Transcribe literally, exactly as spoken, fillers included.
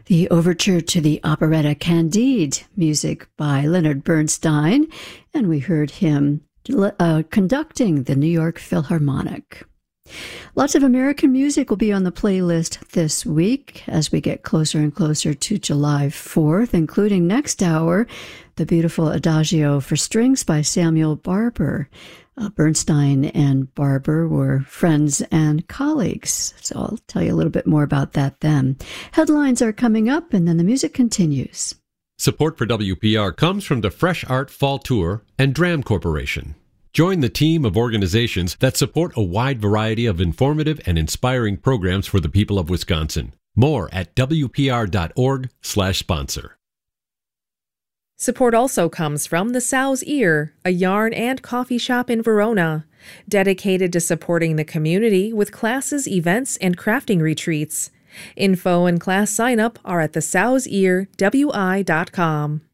The overture to the operetta Candide, music by Leonard Bernstein, and we heard him uh, conducting the New York Philharmonic. Lots of American music will be on the playlist this week as we get closer and closer to July fourth, including next hour, the beautiful Adagio for Strings by Samuel Barber. Uh, Bernstein and Barber were friends and colleagues, so I'll tell you a little bit more about that then. Headlines are coming up, and then the music continues. Support for W P R comes from the Fresh Art Fall Tour and Dram Corporation. Join the team of organizations that support a wide variety of informative and inspiring programs for the people of Wisconsin. More at W P R dot org slash sponsor. Support also comes from the Sow's Ear, a yarn and coffee shop in Verona, dedicated to supporting the community with classes, events, and crafting retreats. Info and class sign-up are at the sows ear w i dot com.